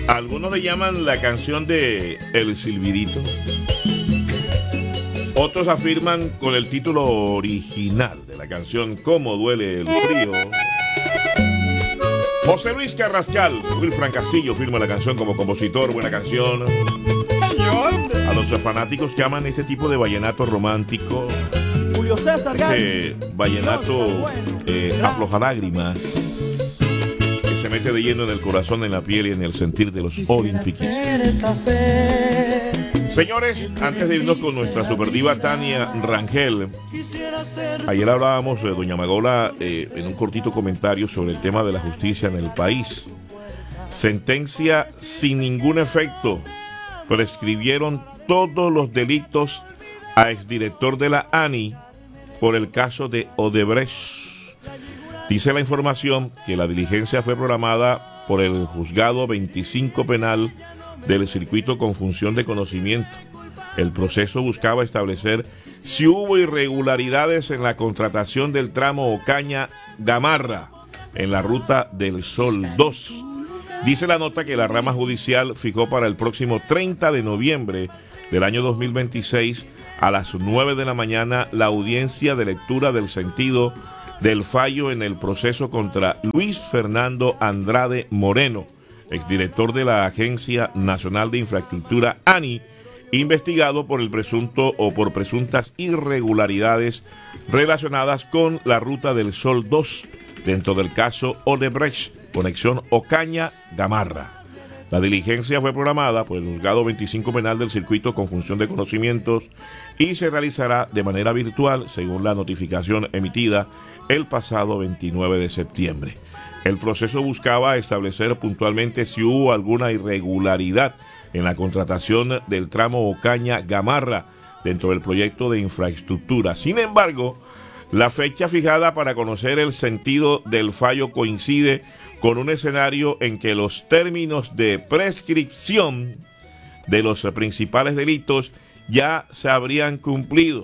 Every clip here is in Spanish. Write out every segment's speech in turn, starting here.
Algunos le llaman la canción de El Silbidito. Otros afirman con el título original de la canción Cómo duele el frío. José Luis Carrascal, Wilfran Castillo firma la canción como compositor, buena canción. A los fanáticos que aman este tipo de vallenato romántico, Julio César este vallenato afloja lágrimas, que se mete de lleno en el corazón, en la piel y en el sentir de los olimpiquistas. Señores, antes de irnos con nuestra superdiva Tania Rangel, ayer hablábamos de doña Magola en un cortito comentario sobre el tema de la justicia en el país. Sentencia sin ningún efecto. Prescribieron todos los delitos a exdirector de la ANI por el caso de Odebrecht. Dice la información que la diligencia fue programada por el juzgado 25 penal del circuito con función de conocimiento. El proceso buscaba establecer si hubo irregularidades en la contratación del tramo Ocaña-Gamarra en la ruta del Sol 2. Dice la nota que la rama judicial fijó para el próximo 30 de noviembre del año 2026 a las 9 de la mañana la audiencia de lectura del sentido del fallo en el proceso contra Luis Fernando Andrade Moreno, exdirector de la Agencia Nacional de Infraestructura ANI, investigado por el presunto o por presuntas irregularidades relacionadas con la ruta del Sol 2 dentro del caso Odebrecht, conexión Ocaña-Gamarra. La diligencia fue programada por el juzgado 25 penal del circuito con función de conocimientos y se realizará de manera virtual según la notificación emitida el pasado 29 de septiembre. El proceso buscaba establecer puntualmente si hubo alguna irregularidad en la contratación del tramo Ocaña-Gamarra dentro del proyecto de infraestructura. Sin embargo, la fecha fijada para conocer el sentido del fallo coincide con un escenario en que los términos de prescripción de los principales delitos ya se habrían cumplido.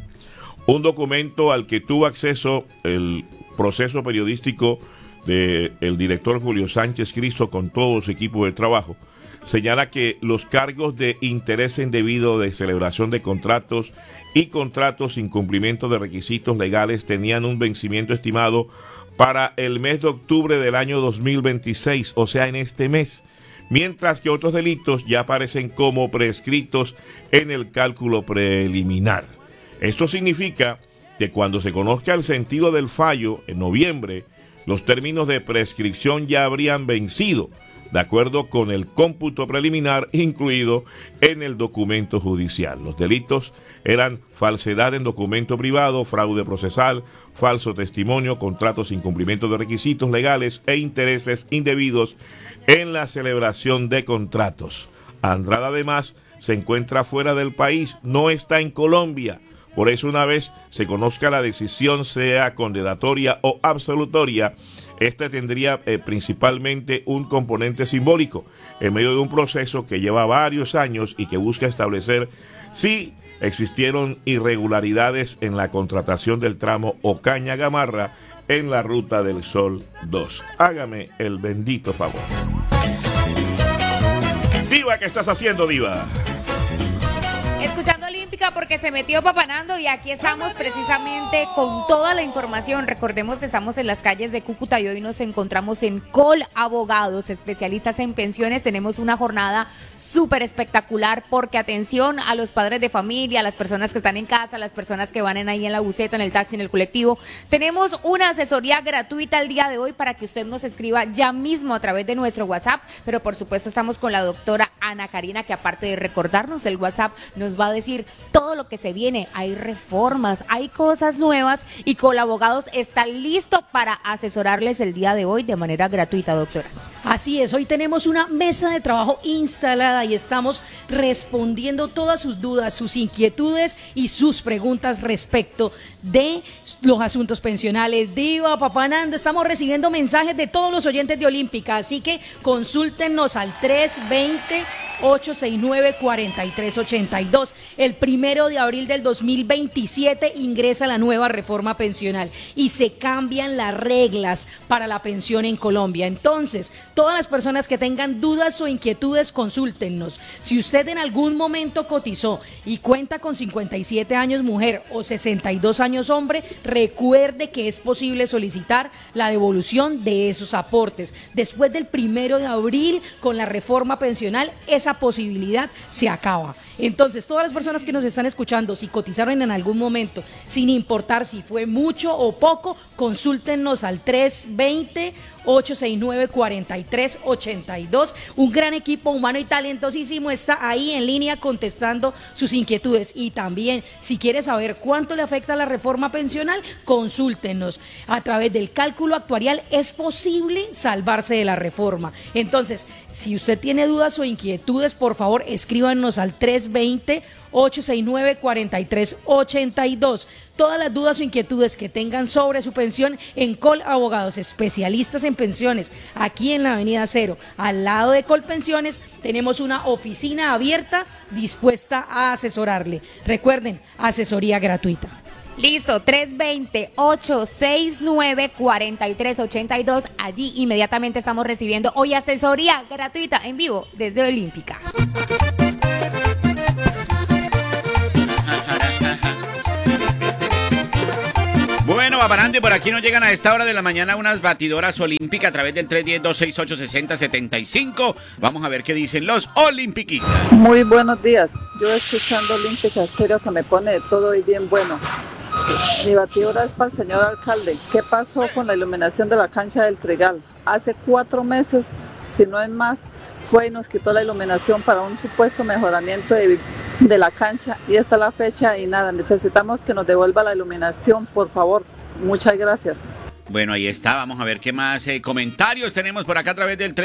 Un documento al que tuvo acceso el proceso periodístico del director Julio Sánchez Cristo con todo su equipo de trabajo señala que los cargos de interés indebido de celebración de contratos y contratos sin cumplimiento de requisitos legales tenían un vencimiento estimado para el mes de octubre del año 2026, o sea, en este mes, mientras que otros delitos ya aparecen como prescritos en el cálculo preliminar. Esto significa que cuando se conozca el sentido del fallo en noviembre, los términos de prescripción ya habrían vencido, de acuerdo con el cómputo preliminar incluido en el documento judicial. Los delitos eran falsedad en documento privado, fraude procesal, falso testimonio, contratos sin cumplimiento de requisitos legales e intereses indebidos en la celebración de contratos. Andrade además se encuentra fuera del país, no está en Colombia. Por eso, una vez se conozca la decisión, sea condenatoria o absolutoria, esta tendría principalmente un componente simbólico en medio de un proceso que lleva varios años y que busca establecer si existieron irregularidades en la contratación del tramo Ocaña-Gamarra en la ruta del Sol 2. Hágame el bendito favor. Diva, ¿qué estás haciendo, Diva? Escuchando Olímpica porque se metió papanando y aquí estamos precisamente con toda la información. Recordemos que estamos en las calles de Cúcuta y hoy nos encontramos en Col Abogados, especialistas en pensiones. Tenemos una jornada súper espectacular porque atención a los padres de familia, a las personas que están en casa, a las personas que van ahí en la buseta, en el taxi, en el colectivo. Tenemos una asesoría gratuita el día de hoy para que usted nos escriba ya mismo a través de nuestro WhatsApp, pero por supuesto estamos con la doctora Ana Karina, que aparte de recordarnos el WhatsApp, nos va a decir todo lo que se viene. Hay reformas, hay cosas nuevas y Colabogados está listo para asesorarles el día de hoy de manera gratuita, doctora. Así es, hoy tenemos una mesa de trabajo instalada y estamos respondiendo todas sus dudas, sus inquietudes y sus preguntas respecto de los asuntos pensionales. Diva, Papá Nando, estamos recibiendo mensajes de todos los oyentes de Olímpica, así que consúltenos al 320-869-4382. El 1 de abril del 2027 ingresa la nueva reforma pensional y se cambian las reglas para la pensión en Colombia. Entonces, Todas las personas que tengan dudas o inquietudes, consúltennos. Si usted en algún momento cotizó y cuenta con 57 años mujer o 62 años hombre, recuerde que es posible solicitar la devolución de esos aportes. Después del 1 de abril, con la reforma pensional, esa posibilidad se acaba. Entonces, todas las personas que nos están escuchando, si cotizaron en algún momento, sin importar si fue mucho o poco, consúltenos al 320-869-4382. Un gran equipo humano y talentosísimo está ahí en línea contestando sus inquietudes. Y también, si quiere saber cuánto le afecta la reforma pensional, consúltenos. A través del cálculo actuarial es posible salvarse de la reforma. Entonces, si usted tiene dudas o inquietudes, por favor, escríbanos al 320-869-4382. Todas las dudas o inquietudes que tengan sobre su pensión, en Col Abogados, especialistas en pensiones, aquí en la Avenida Cero, al lado de Colpensiones, tenemos una oficina abierta dispuesta a asesorarle. Recuerden, asesoría gratuita. Listo, 320-869-4382. Allí inmediatamente estamos recibiendo hoy asesoría gratuita en vivo desde Olímpica. Bueno, Babarante, por aquí nos llegan a esta hora de la mañana unas batidoras olímpicas a través del 310-268-6075. Vamos a ver qué dicen los olimpiquistas. Muy buenos días. Yo escuchando Olímpica Estéreo que me pone de todo y bien bueno. Mi batidora es para el señor alcalde. ¿Qué pasó con la iluminación de la cancha del Trigal? Hace 4 meses, si no es más, fue y nos quitó la iluminación para un supuesto mejoramiento de la cancha, y esta es la fecha y nada, necesitamos que nos devuelva la iluminación, por favor. Muchas gracias. Bueno, ahí está, vamos a ver qué más comentarios tenemos por acá a través del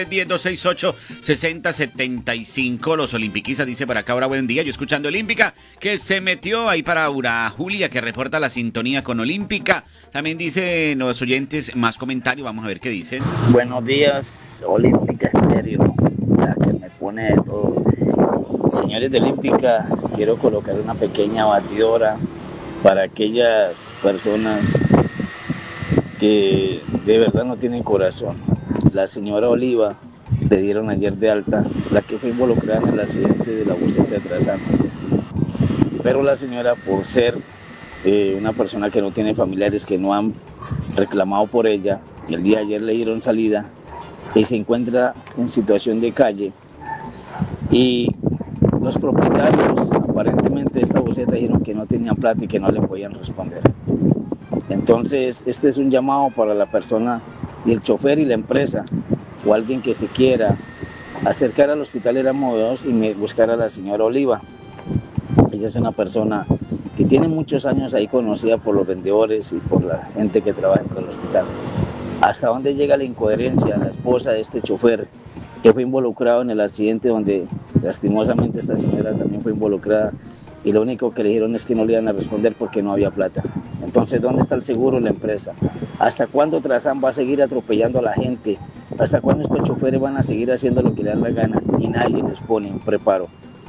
310-268-6075. Los olimpiquistas dice por acá, ahora buen día, yo escuchando Olímpica, que se metió ahí para Aura Julia, que reporta la sintonía con Olímpica. También dice los oyentes más comentarios, vamos a ver qué dicen. Buenos días, Olímpica Estéreo, ya que me pone de todo. Señores de Olímpica, quiero colocar una pequeña batidora para aquellas personas que de verdad no tienen corazón. La señora Oliva le dieron ayer de alta, la que fue involucrada en el accidente de la buseta de Trasano. Pero la señora, por ser una persona que no tiene familiares que no han reclamado por ella, el día de ayer le dieron salida y se encuentra en situación de calle. Y los propietarios, aparentemente, de esta buseta dijeron que no tenían plata y que no le podían responder. Entonces, este es un llamado para la persona y el chofer y la empresa, o alguien que se quiera acercar al hospital Éramo 2 y buscar a la señora Oliva. Ella es una persona que tiene muchos años ahí, conocida por los vendedores y por la gente que trabaja dentro del hospital. ¿Hasta dónde llega la incoherencia? La esposa de este chofer que fue involucrado en el accidente donde lastimosamente esta señora también fue involucrada, y lo único que le dijeron es que no le iban a responder porque no había plata. Entonces, ¿dónde está el seguro en la empresa? ¿Hasta cuándo Trazán va a seguir atropellando a la gente? ¿Hasta cuándo estos choferes van a seguir haciendo lo que les da la gana y nadie les pone un preparo?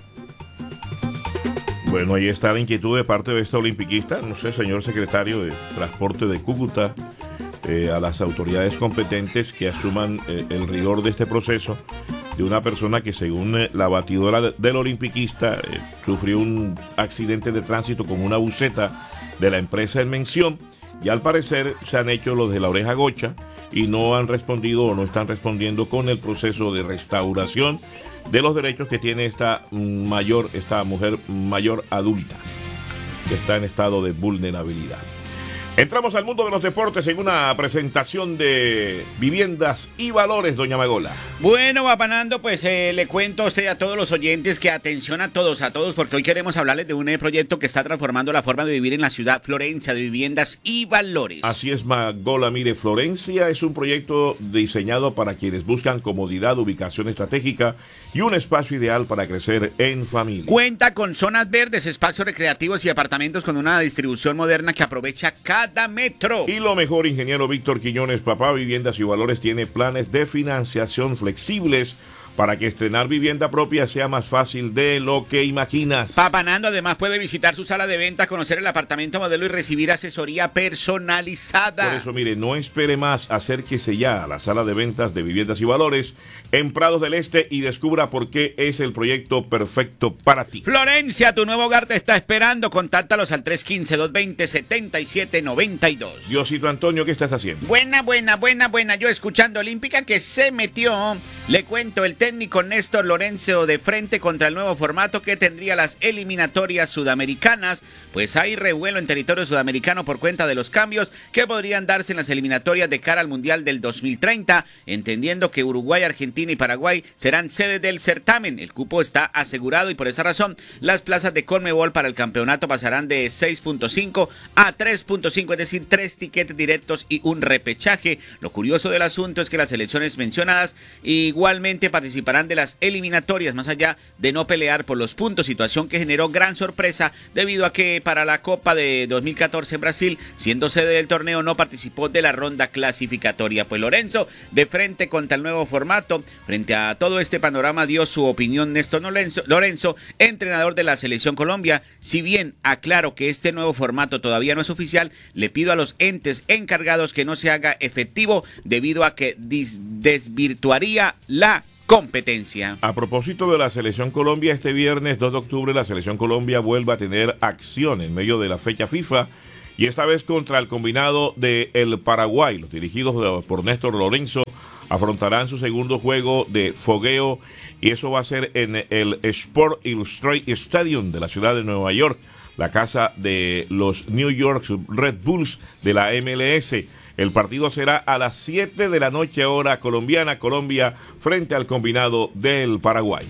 Bueno, ahí está la inquietud de parte de esta olimpiquista. No sé, señor secretario de Transporte de Cúcuta, a las autoridades competentes que asuman el rigor de este proceso de una persona que, según la batidora del olimpiquista, sufrió un accidente de tránsito con una buseta de la empresa en mención, y al parecer se han hecho los de la oreja gocha y no han respondido o no están respondiendo con el proceso de restauración de los derechos que tiene esta mujer mayor adulta que está en estado de vulnerabilidad. Entramos al mundo de los deportes en una presentación de Viviendas y Valores, doña Magola. Bueno, Vapanando, pues le cuento a usted y a todos los oyentes que atención a todos, porque hoy queremos hablarles de un proyecto que está transformando la forma de vivir en la ciudad Florencia, de Viviendas y Valores. Así es, Magola. Mire, Florencia es un proyecto diseñado para quienes buscan comodidad, ubicación estratégica y un espacio ideal para crecer en familia. Cuenta con zonas verdes, espacios recreativos y apartamentos con una distribución moderna que aprovecha cada metro. Y lo mejor, ingeniero Víctor Quiñones, papá Viviendas y Valores tiene planes de financiación flexibles para que estrenar vivienda propia sea más fácil de lo que imaginas. Papanando además puede visitar su sala de venta, conocer el apartamento modelo y recibir asesoría personalizada. Por eso, mire, no espere más, acérquese ya a la sala de ventas de Viviendas y Valores en Prados del Este y descubra por qué es el proyecto perfecto para ti. Florencia, tu nuevo hogar te está esperando. Contáctalos al 315-220-7792. Diosito Antonio, ¿qué estás haciendo? Buena. Yo escuchando Olímpica que se metió. Le cuento, el técnico Néstor Lorenzo de frente contra el nuevo formato que tendría las eliminatorias sudamericanas. Pues hay revuelo en territorio sudamericano por cuenta de los cambios que podrían darse en las eliminatorias de cara al Mundial del 2030, entendiendo que Uruguay, Argentina y Paraguay serán sedes del certamen. El cupo está asegurado y por esa razón las plazas de Conmebol para el campeonato pasarán de 6.5 a 3.5, es decir, 3 tiquetes directos y un repechaje. Lo curioso del asunto es que las selecciones mencionadas igualmente participarán de las eliminatorias, más allá de no pelear por los puntos, situación que generó gran sorpresa debido a que para la Copa de 2014 en Brasil, siendo sede del torneo, no participó de la ronda clasificatoria. Pues Lorenzo, de frente contra el nuevo formato, frente a todo este panorama, dio su opinión Néstor Lorenzo, entrenador de la Selección Colombia. Si bien aclaro que este nuevo formato todavía no es oficial, le pido a los entes encargados que no se haga efectivo debido a que desvirtuaría la competencia. A propósito de la Selección Colombia, este viernes 2 de octubre la Selección Colombia vuelve a tener acción en medio de la fecha FIFA y esta vez contra el combinado de el Paraguay. Los dirigidos por Néstor Lorenzo afrontarán su segundo juego de fogueo y eso va a ser en el Sport Illustrated Stadium de la ciudad de Nueva York, la casa de los New York Red Bulls de la MLS. El partido será a las 7 de la noche hora colombiana, Colombia frente al combinado del Paraguay.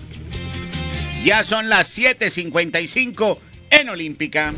Ya son las 7:55 en Olímpica.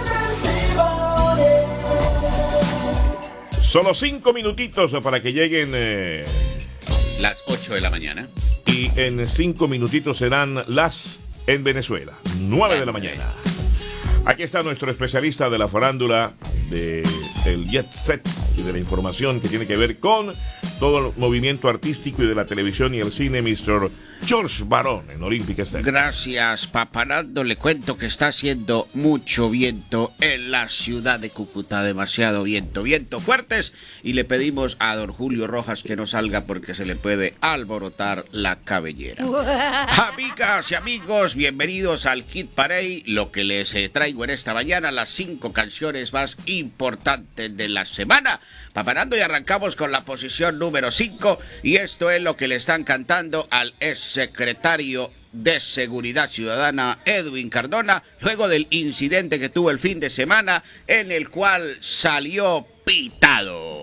Solo 5 minutitos para que lleguen las 8 de la mañana. Y en 5 minutitos serán las en Venezuela, 9 de la mañana. Aquí está nuestro especialista de la farándula, del jet set y de la información que tiene que ver con todo el movimiento artístico y de la televisión y el cine, Mr. George Barón en Olímpica Estéreo. Gracias, Papanando. Le cuento que está haciendo mucho viento en la ciudad de Cúcuta, demasiado viento, vientos fuertes, y le pedimos a don Julio Rojas que no salga porque se le puede alborotar la cabellera. Amigas y amigos, bienvenidos al Hit Parade. Lo que les traigo en esta mañana, las 5 canciones más importantes de la semana. Papanando, y arrancamos con la posición número 5, y esto es lo que le están cantando al exsecretario de Seguridad Ciudadana Edwin Cardona, luego del incidente que tuvo el fin de semana en el cual salió pitado.